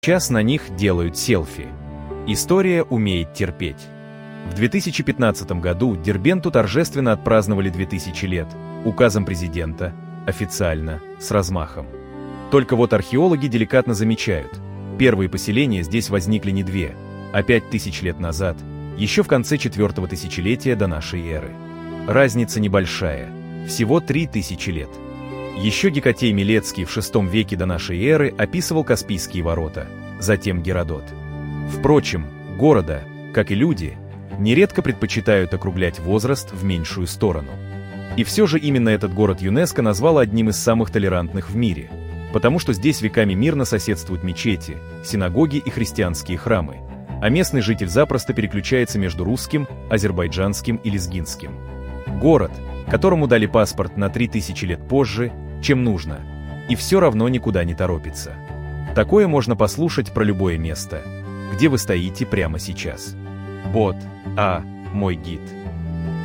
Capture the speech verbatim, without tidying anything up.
Сейчас на них делают селфи. История умеет терпеть. В две тысячи пятнадцатом году Дербенту торжественно отпраздновали две тысячи лет, указом президента, официально, с размахом. Только вот археологи деликатно замечают, первые поселения здесь возникли не две, а пять тысяч лет назад, еще в конце четвертого тысячелетия до нашей эры. Разница небольшая, всего три тысячи лет. Еще Гекатей Милецкий в шестом веке до нашей эры описывал Каспийские ворота, затем Геродот. Впрочем, города, как и люди, нередко предпочитают округлять возраст в меньшую сторону. И все же именно этот город ЮНЕСКО назвал одним из самых толерантных в мире, потому что здесь веками мирно соседствуют мечети, синагоги и христианские храмы, а местный житель запросто переключается между русским, азербайджанским и лезгинским. Город, которому дали паспорт на три тысячи лет позже, чем нужно, и все равно никуда не торопится. Такое можно послушать про любое место, где вы стоите прямо сейчас. Бот, а, мой гид.